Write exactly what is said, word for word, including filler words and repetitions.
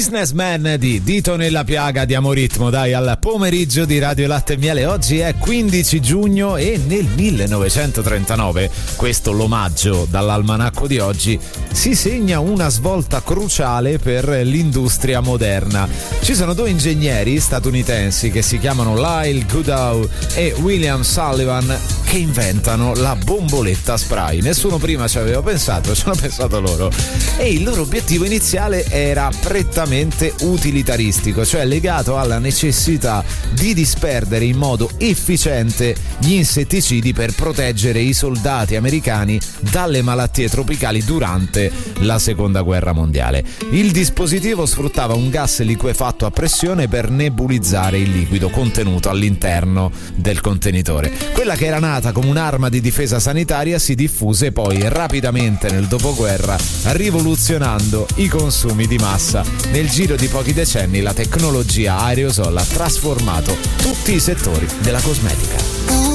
Businessman di Dito nella piaga. Diamo ritmo dai al pomeriggio di Radio Latte e Miele. Oggi è quindici giugno e nel millenovecentotrentanove, questo l'omaggio dall'almanacco di oggi, si segna una svolta cruciale per l'industria moderna. Ci sono due ingegneri statunitensi che si chiamano Lyle Goodall e William Sullivan che inventano la bomboletta spray. Nessuno prima ci aveva pensato, ci hanno pensato loro. E il loro obiettivo iniziale era prettamente utilitaristico, cioè legato alla necessità di disperdere in modo efficiente gli insetticidi per proteggere i soldati americani dalle malattie tropicali durante la seconda guerra mondiale. Il dispositivo sfruttava un gas liquefatto a pressione per nebulizzare il liquido contenuto all'interno del contenitore. Quella che era nata come un'arma di difesa sanitaria si diffuse poi rapidamente nel dopoguerra, rivoluzionando i consumi di massa. Nel giro di pochi decenni la tecnologia aerosol ha trasformato tutti i settori della cosmetica.